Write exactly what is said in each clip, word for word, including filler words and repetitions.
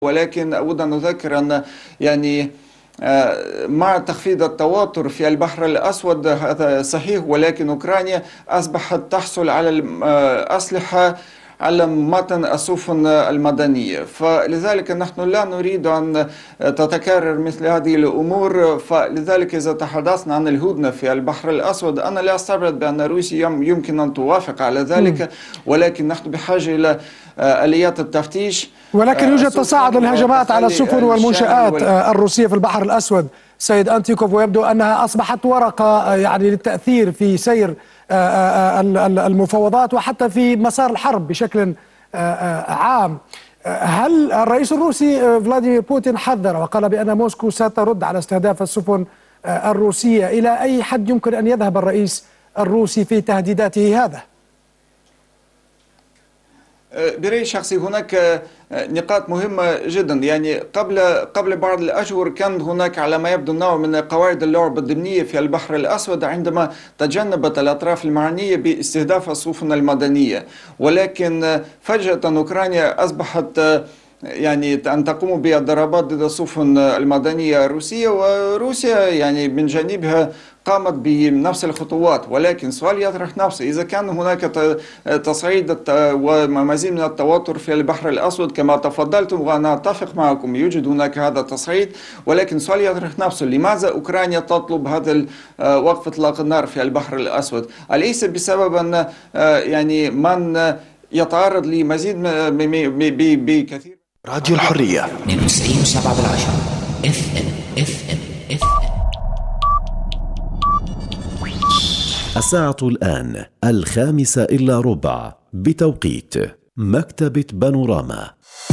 ولكن أود أن أذكر أن يعني مع تخفيض التوتر في البحر الأسود هذا صحيح، ولكن أوكرانيا أصبحت تحصل على الأسلحة على متن السفن المدنية، فلذلك نحن لا نريد أن تتكرر مثل هذه الأمور. فلذلك إذا تحدثنا عن الهدنة في البحر الأسود أنا لا أستبعد بأن روسيا يمكن أن توافق على ذلك، ولكن نحن بحاجة إلى آليات التفتيش. ولكن يوجد تصاعد الهجمات على السفن والمنشآت الروسية في البحر الأسود سيد أنتيكوف، ويبدو أنها أصبحت ورقة يعني للتأثير في سير المفاوضات وحتى في مسار الحرب بشكل عام. هل الرئيس الروسي فلاديمير بوتين حذر وقال بأن موسكو سترد على استهداف السفن الروسية؟ إلى أي حد يمكن أن يذهب الرئيس الروسي في تهديداته هذا؟ برأيي الشخصي هناك نقاط مهمة جدا. يعني قبل قبل بعض الأشهر كان هناك على ما يبدو نوع من قواعد اللعب الضمنية في البحر الأسود عندما تجنبت الأطراف المعنية باستهداف السفن المدنية، ولكن فجأة أوكرانيا أصبحت يعني أن تقوم بالضربات ضد السفن المدنية الروسية، وروسيا يعني من جانبها قامت بنفس الخطوات. ولكن سؤال يطرح نفسه، إذا كان هناك تصعيد ومزيد من التوتر في البحر الأسود كما تفضلتم وأنا أتفق معكم يوجد هناك هذا التصعيد، ولكن سؤال يطرح نفسه، لماذا أوكرانيا تطلب هذا وقف إطلاق النار في البحر الأسود؟ أليس بسبب أن يعني من يتعرض لمزيد بكثير؟ راديو الحرية اثنين وتسعين وسبعة بالعشرة اف ام اف ام اف ام. الساعة الآن الخامسة إلا ربع بتوقيت مكتبة بانوراما.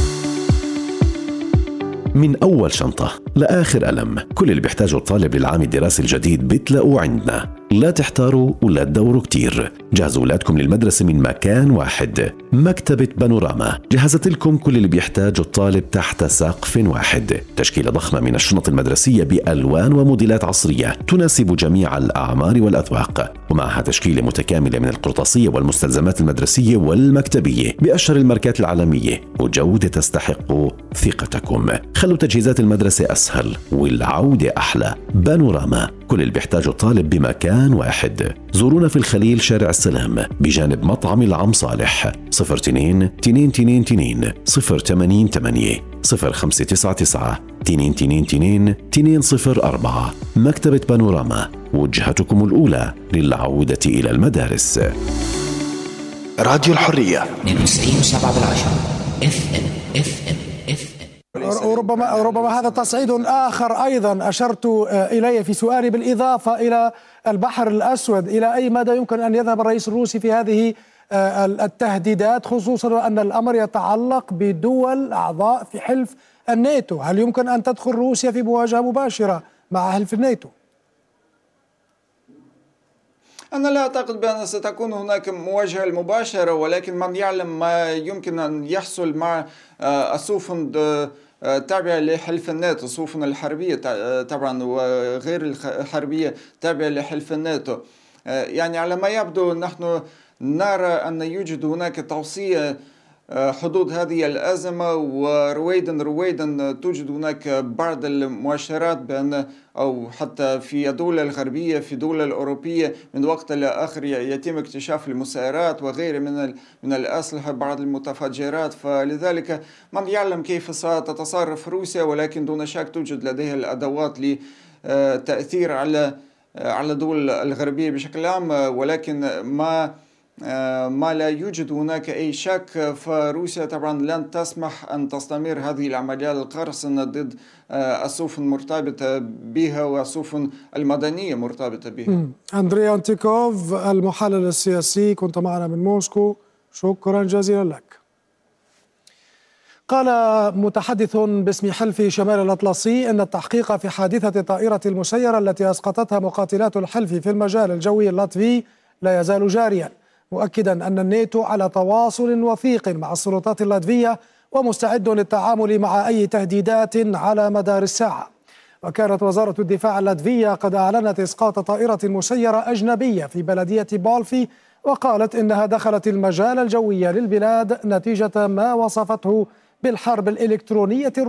من أول شنطة لآخر قلم، كل اللي بيحتاجه الطالب للعام الدراسي الجديد بتلاقوه عندنا. لا تحتاروا ولا تدوروا كتير، جهزوا أولادكم للمدرسة من مكان واحد. مكتبة بانوراما جهزت لكم كل اللي بيحتاجه الطالب تحت سقف واحد. تشكيلة ضخمة من الشنط المدرسية بألوان وموديلات عصرية تناسب جميع الأعمار والأذواق، ومعها تشكيلة متكاملة من القرطاسية والمستلزمات المدرسية والمكتبية بأشهر الماركات العالمية، وجودة تستحق ثقتكم. خلوا تجهيزات المدرسة أسهل والعودة أحلى. بانوراما، كل اللي بيحتاجه الطالب بمكان واحد. زورونا في الخليل شارع السلام بجانب مطعم العم صالح. صفر اثنين اثنين اثنين اثنين صفر ثمانية ثمانية صفر خمسة تسعة تسعة اثنين اثنين اثنين اثنين صفر أربعة. مكتبة بانوراما، وجهتكم الأولى للعودة إلى المدارس. راديو الحرية اثنين وتسعين وسبعة بالعشرة اف ام اف ام اف ام. ربما ربما هذا تصعيد آخر أيضا أشرت إليه في سؤالي، بالإضافة إلى البحر الأسود. إلى أي مدى يمكن أن يذهب الرئيس الروسي في هذه التهديدات، خصوصا وأن الأمر يتعلق بدول أعضاء في حلف الناتو؟ هل يمكن أن تدخل روسيا في مواجهة مباشرة مع حلف الناتو؟ أنا لا أعتقد بأن ستكون هناك مواجهة مباشرة، ولكن من يعلم ما يمكن أن يحصل مع السفن تابعة لحلف الناتو، السفن الحربية طبعا وغير الحربية تابعة لحلف الناتو. يعني على ما يبدو نحن نرى أن يوجد هناك توصية حدود هذه الأزمة، ورويدا رويدا توجد هناك بعض المؤشرات بأن أو حتى في الدول الغربية في الدول الأوروبية من وقت لآخر يتم اكتشاف المسيرات وغيره من من الأسلحة، بعض المتفجرات. فلذلك من يعلم كيف ستتصرف روسيا، ولكن دون شك توجد لديها الأدوات لتأثير على على الدول الغربية بشكل عام. ولكن ما ما لا يوجد هناك أي شك، فروسيا طبعا لن تسمح أن تستمر هذه العمليات القرصنة ضد السفن مرتبطة بها والسفن المدنية مرتبطة بها. أندري أنتيكوف المحلل السياسي، كنت معنا من موسكو، شكرا جزيلا لك. قال متحدث باسم حلف شمال الأطلسي أن التحقيق في حادثة طائرة المسيرة التي أسقطتها مقاتلات الحلف في المجال الجوي اللاتفي لا يزال جاريا، مؤكدا أن الناتو على تواصل وثيق مع السلطات اللاتفية ومستعد للتعامل مع أي تهديدات على مدار الساعة. وكانت وزارة الدفاع اللاتفية قد أعلنت إسقاط طائرة مسيرة أجنبية في بلدية بالفي، وقالت إنها دخلت المجال الجوي للبلاد نتيجة ما وصفته بالحرب الإلكترونية